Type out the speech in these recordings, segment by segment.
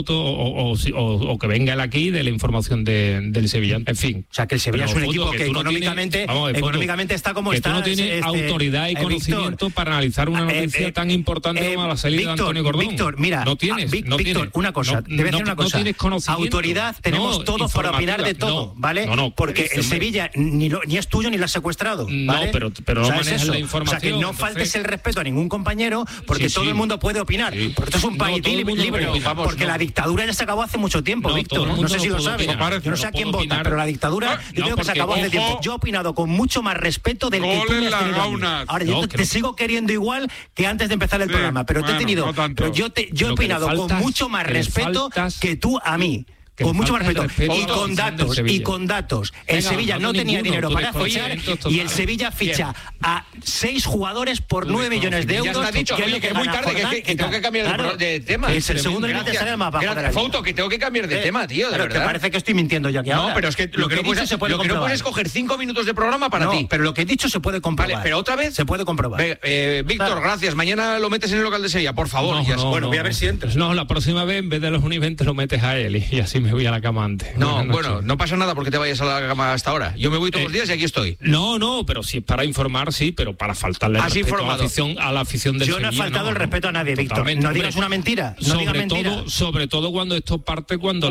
foto o que venga él aquí de la información del Sevilla. En fin. O sea, que el Sevilla es un equipo que económicamente está como que está. Tú no tienes autoridad y conocimiento para analizar una noticia tan importante como la salida de Antonio Cordón. Víctor, mira, no tienes. Víctor, una cosa, te voy a decir una cosa. No tienes conocimiento. Autoridad tenemos todos para opinar de todo, ¿vale? Porque el Sevilla ni es tuyo ni lo has secuestrado, ¿vale? No, pero no manejas la información. O sea, que no faltes el respeto a ningún compañero, porque todo el mundo puede opinar. Porque esto es un país libre. Porque la dictadura ya se acabó hace mucho tiempo, Víctor. No sé si lo sabes. Yo no sé a quién vota, pero la dictadura yo creo que se acabó hace tiempo. Yo he opinado con mucho más respeto del que tú me has tenido a mí. Ahora, yo te sigo queriendo igual que antes de empezar el programa, pero te he tenido... Yo he opinado con mucho más respeto que tú a mí. Con mucho más respeto. Y con datos. El Sevilla no tenía dinero para fichar y el Sevilla ficha a 6 jugadores por 9 millones de euros. Ya has dicho, oye, que es muy tarde, que tengo que cambiar de tema. Es el segundo nivel te sale el mapa. Fauto, que tengo que cambiar de tema, tío, de verdad. Que parece que estoy mintiendo yo aquí ahora. No, pero es que lo que no puedes coger 5 minutos de programa para ti. Pero lo que he dicho se puede comprobar. Vale, pero otra vez se puede comprobar. Víctor, gracias. Mañana lo metes en el local de Sevilla, por favor. Bueno, voy a ver si entras. No, la próxima vez en vez de los Univentes lo metes a él y así me voy a la cama antes. No, bueno, no pasa nada porque te vayas a la cama hasta ahora. Yo me voy todos los días y aquí estoy. No, pero si es para informar, sí, pero para faltarle el respeto a la afición del Sevilla. Yo no he faltado el respeto a nadie, Víctor. No digas una mentira. Sobre todo cuando esto parte cuando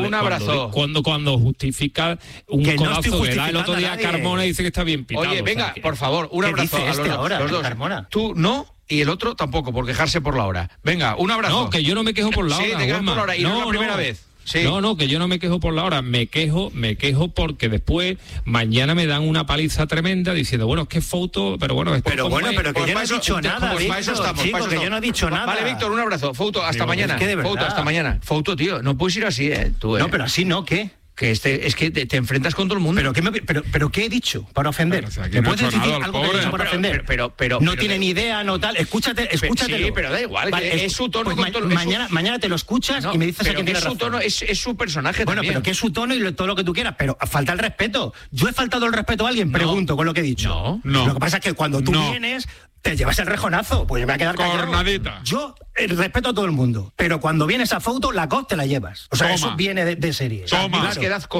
justifica un codazo que da el otro día a Carmona y dice que está bien pitado. Oye, venga, por favor, un abrazo a los dos. Carmona? Tú no. Y el otro tampoco, por quejarse por la hora. Venga, un abrazo. No, que yo no me quejo por la hora. Sí, te quejas por la hora y no es la primera vez. Sí. No, que yo no me quejo por la hora, me quejo porque después mañana me dan una paliza tremenda diciendo, bueno, es que Fouto, pero bueno, pero yo no he dicho nada, Víctor, que yo no he diito nada. Vale, Víctor, un abrazo. Fouto, hasta mañana. Fouto, hasta mañana. Fouto, tío, no puedes ir así, tú, No, pero así no, ¿qué? Que es que te enfrentas con todo el mundo. ¿Pero qué he dicho para ofender? ¿Me puedes decir algo que he dicho para ofender? Pero no tiene ni idea, no tal. Escúchatelo. Sí, pero da igual. Vale, es su tono. Pues mañana te lo escuchas y me dices a quién tiene razón. Tono, es su personaje también. Bueno, pero que es su tono y todo lo que tú quieras. Pero falta el respeto. ¿Yo he faltado el respeto a alguien? Pregunto con lo que he dicho. No. Lo que pasa es que cuando tú vienes... te llevas el rejonazo, pues yo me voy a quedar callado. Cornadita. Yo respeto a todo el mundo, pero cuando vienes a Fouto, la COS te la llevas. O sea, eso viene de serie. Toma.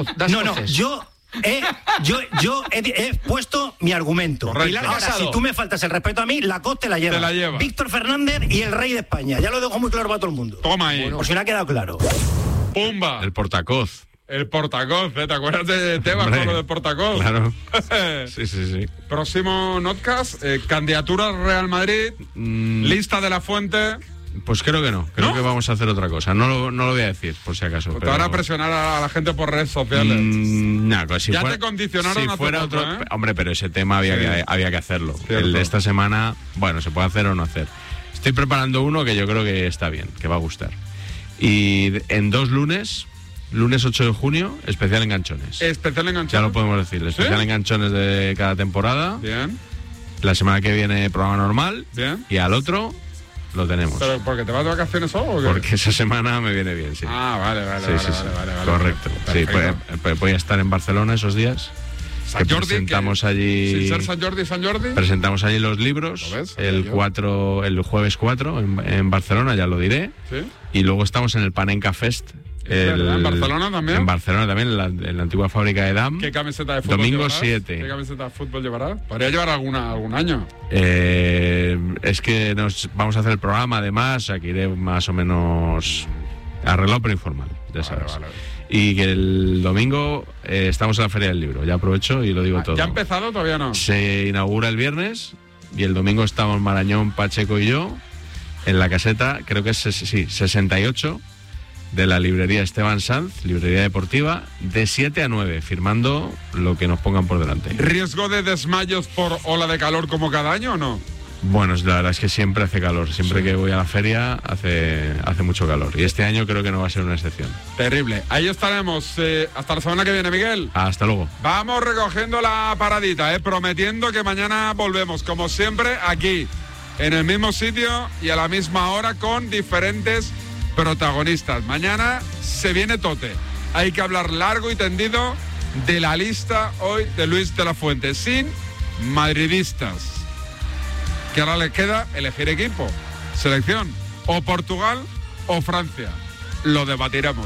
Yo he puesto mi argumento. Ahora, si tú me faltas el respeto a mí, la COS te la lleva. Víctor Fernández y el rey de España. Ya lo dejo muy claro para todo el mundo. Toma ahí. Por si no ha quedado claro. ¡Pumba! El portacoz. El portacoz, ¿te acuerdas de Tebas con lo del portacoz? Claro. Sí. Próximo notcast, candidatura Real Madrid, lista de la Fuente. Pues creo que no. Creo que vamos a hacer otra cosa. No lo voy a decir, por si acaso. Te van a presionar a la gente por redes sociales. Ya te condicionaron si a fuera otro. Hombre, pero ese tema había que hacerlo. Cierto. El de esta semana, bueno, se puede hacer o no hacer. Estoy preparando uno que yo creo que está bien, que va a gustar. Y en 2 lunes 8 de junio, especial enganchones. Especial enganchones. Ya lo podemos decir. Especial enganchones de cada temporada. Bien. La semana que viene, programa normal. Bien. Y al otro lo tenemos. ¿Pero porque te vas de vacaciones o qué? Porque esa semana me viene bien, sí. Ah, vale. Correcto. Sí, voy a estar en Barcelona esos días. San Jordi, presentamos allí. Sin ser San Jordi. Presentamos allí los libros. El jueves 4 en Barcelona, ya lo diré. ¿Sí? Y luego estamos en el Panenka Fest. ¿En Barcelona también? En Barcelona también, en la antigua fábrica de Dam. ¿Qué camiseta de fútbol Domingo llevarás? 7. ¿Qué camiseta de fútbol llevarás? Podría llevar algún año. Es que vamos a hacer el programa, además, aquí iré más o menos arreglado pero informal, ya sabes. Vale. Y que el domingo estamos en la Feria del Libro, ya aprovecho y lo digo todo. ¿Ya ha empezado o todavía no? Se inaugura el viernes y el domingo estamos Marañón, Pacheco y yo en la caseta, creo que es 68, de la librería Esteban Sanz, librería deportiva, de 7 a 9, firmando lo que nos pongan por delante. ¿Riesgo de desmayos por ola de calor como cada año o no? Bueno, la verdad es que siempre hace calor. Siempre que voy a la feria hace mucho calor. Y este año creo que no va a ser una excepción. Terrible. Ahí estaremos. Hasta la semana que viene, Miguel. Hasta luego. Vamos recogiendo la paradita, prometiendo que mañana volvemos, como siempre, aquí, en el mismo sitio y a la misma hora, con diferentes protagonistas. Mañana se viene tote. Hay que hablar largo y tendido de la lista hoy de Luis de la Fuente, sin madridistas. Que ahora les queda elegir equipo, selección, o Portugal o Francia. Lo debatiremos.